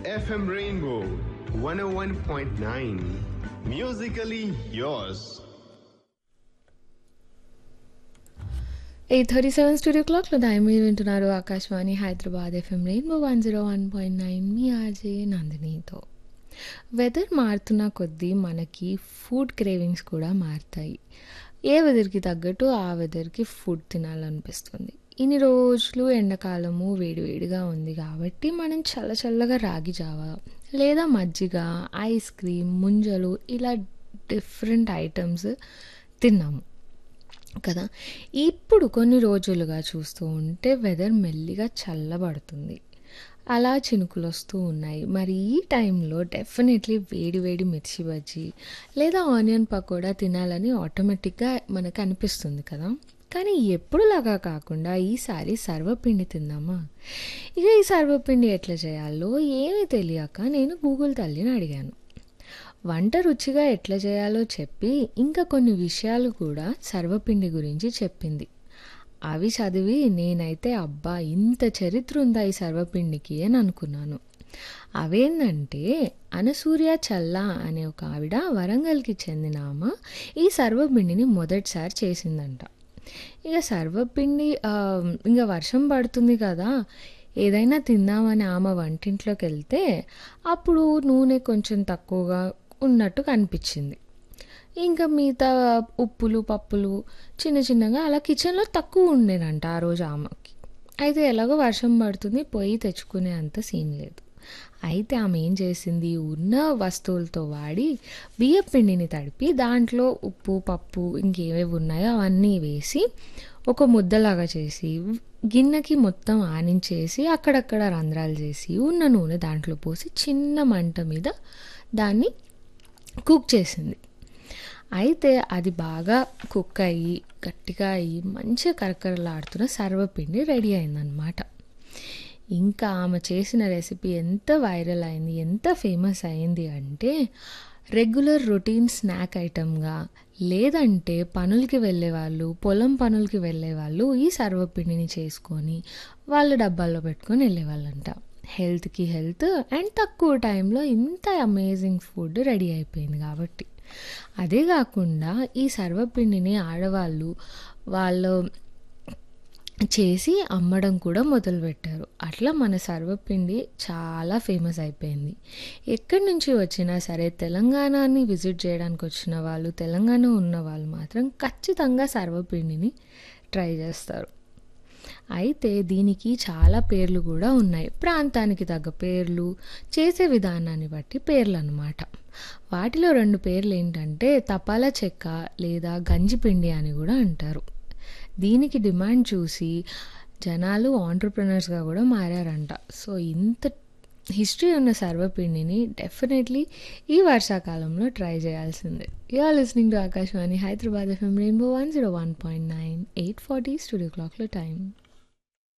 FM Rainbow 101.9. Musically yours. 8:37 studio క్లాక్లో time మీరు వింటున్నారు ఆకాశవాణి హైదరాబాద్ ఎఫ్ఎం రెయిన్బో 101.9 మీ ఆర్జే నందినితో. వెదర్ మారుతున్న కొద్దీ మనకి ఫుడ్ క్రేవింగ్స్ కూడా మారుతాయి. ఏ వెదర్కి తగ్గట్టు ఆ వెదర్కి ఫుడ్ తినాలనిపిస్తుంది. ఇన్ని రోజులు ఎండాకాలము వేడివేడిగా ఉంది కాబట్టి మనం చల్లగా రాగి జావా లేదా మజ్జిగ, ఐస్ క్రీమ్, ముంజలు ఇలా డిఫరెంట్ ఐటమ్స్ తిన్నాము కదా. ఇప్పుడు కొన్ని రోజులుగా చూస్తూ ఉంటే వెదర్ మెల్లిగా చల్లబడుతుంది, అలా చినుకులు వస్తూ ఉన్నాయి. మరి ఈ టైంలో డెఫినెట్లీ వేడి మిర్చి బజ్జీ లేదా ఆనియన్ పకోడా తినాలని ఆటోమేటిక్గా మనకు అనిపిస్తుంది కదా. కానీ ఎప్పుడులాగా కాకుండా ఈసారి సర్వపిండి తిందామా? ఇక ఈ సర్వపిండి ఎట్లా చేయాలో ఏమీ తెలియక నేను గూగుల్ తల్లిని అడిగాను. వంట రుచిగా ఎట్లా చేయాలో చెప్పి ఇంకా కొన్ని విషయాలు కూడా సర్వపిండి గురించి చెప్పింది. అవి చదివి నేనైతే అబ్బా ఇంత చరిత్ర ఉందా ఈ సర్వపిండికి అని అనుకున్నాను. అవేంటంటే అనసూయ చల్లా అనే ఒక ఆవిడ వరంగల్కి చెందిన ఆమె ఈ సర్వపిండిని మొదటిసారి చేసిందంట. ఇక సర్వపిండి ఇంకా వర్షం పడుతుంది కదా, ఏదైనా తిందామని ఆమె వంటింట్లోకి వెళ్తే అప్పుడు నూనె కొంచెం తక్కువగా ఉన్నట్టు కనిపించింది. ఇంకా మిగతా ఉప్పులు పప్పులు చిన్నగా అలా కిచెన్లో తక్కువ ఉండేనంట ఆ రోజు ఆమెకి. అయితే ఎలాగో వర్షం పడుతుంది, పోయి తెచ్చుకునే అంత సీన్ లేదు. అయితే ఆమె ఏం చేసింది, ఉన్న వస్తువులతో వాడి బియ్యం పిండిని తడిపి దాంట్లో ఉప్పు పప్పు ఇంకేవేవి ఉన్నాయో అవన్నీ వేసి ఒక ముద్దలాగా చేసి గిన్నెకి మొత్తం ఆనించేసి అక్కడక్కడ రంధ్రాలు చేసి ఉన్న నూనె దాంట్లో పోసి చిన్న మంట మీద దాన్ని కుక్ చేసింది. అయితే అది బాగా కుక్ అయ్యి గట్టిగా అయ్యి మంచిగా కరకరలాడుతున్న సర్వపిండి రెడీ అయిందనమాట. ఇంకా ఆమె చేసిన రెసిపీ ఎంత వైరల్ అయింది, ఎంత ఫేమస్ అయింది అంటే రెగ్యులర్ రొటీన్ స్నాక్ ఐటమ్గా, లేదంటే పనులకి వెళ్ళేవాళ్ళు, పొలం పనులకి వెళ్ళేవాళ్ళు ఈ సర్వపిండిని చేసుకొని వాళ్ళ డబ్బాల్లో పెట్టుకొని వెళ్ళేవాళ్ళంట. హెల్త్కి హెల్త్ అండ్ తక్కువ టైంలో ఇంత అమేజింగ్ ఫుడ్ రెడీ అయిపోయింది కాబట్టి. అదే కాకుండా ఈ సర్వపిండిని ఆడవాళ్ళు వాళ్ళు చేసి అమ్మడం కూడా మొదలుపెట్టారు. అట్లా మన సర్వపిండి చాలా ఫేమస్ అయిపోయింది. ఎక్కడి నుంచి వచ్చినా సరే తెలంగాణని విజిట్ చేయడానికి వచ్చిన వాళ్ళు, తెలంగాణ ఉన్న వాళ్ళు మాత్రం ఖచ్చితంగా సర్వపిండిని ట్రై చేస్తారు. అయితే దీనికి చాలా పేర్లు కూడా ఉన్నాయి. ప్రాంతానికి తగ్గ పేర్లు, చేసే విధానాన్ని బట్టి పేర్లు అన్నమాట. వాటిలో 2 పేర్లు ఏంటంటే తపాలా చెక్క లేదా గంజిపిండి అని కూడా అంటారు. దీనికి డిమాండ్ చూసి జనాలు ఆంటర్ప్రినర్స్గా కూడా మారారంట. సో ఇంత హిస్టరీ ఉన్న సర్వపిండిని డెఫినెట్లీ ఈ వర్షాకాలంలో ట్రై చేయాల్సిందే. You are listening to Akashvani Hyderabad FM rainbow 101.9. 8:40 studio క్లాక్లో టైం.